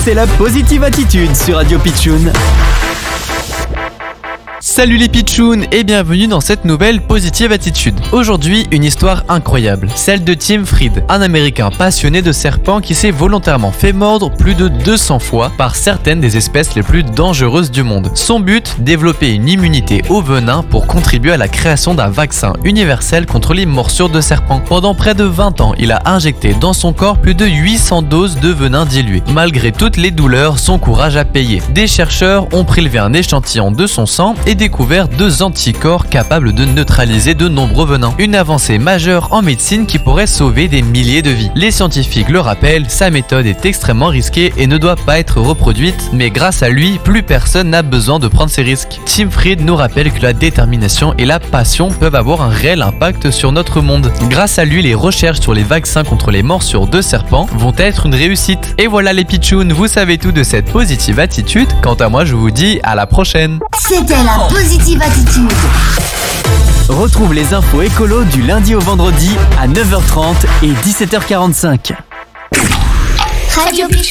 c'est la Positive Attitude sur Radio Pitchoun. Salut les pitchouns et bienvenue dans cette nouvelle Positive Attitude. Aujourd'hui, une histoire incroyable, celle de Tim Fried, un Américain passionné de serpents qui s'est volontairement fait mordre plus de 200 fois par certaines des espèces les plus dangereuses du monde. Son but, développer une immunité au venin pour contribuer à la création d'un vaccin universel contre les morsures de serpents. Pendant près de 20 ans, il a injecté dans son corps plus de 800 doses de venin dilué. Malgré toutes les douleurs, son courage a payé. Des chercheurs ont prélevé un échantillon de son sang et découvert 2 anticorps capables de neutraliser de nombreux venins. Une avancée majeure en médecine qui pourrait sauver des milliers de vies. Les scientifiques le rappellent, sa méthode est extrêmement risquée et ne doit pas être reproduite, mais grâce à lui, plus personne n'a besoin de prendre ces risques. Tim Fried nous rappelle que la détermination et la passion peuvent avoir un réel impact sur notre monde. Grâce à lui, les recherches sur les vaccins contre les morsures de serpents vont être une réussite. Et voilà les pitchouns, vous savez tout de cette positive attitude. Quant à moi, je vous dis à la prochaine. C'était la Positive Attitude. Retrouve les infos écolo du lundi au vendredi à 9h30 et 17h45. Radio Pitchoun.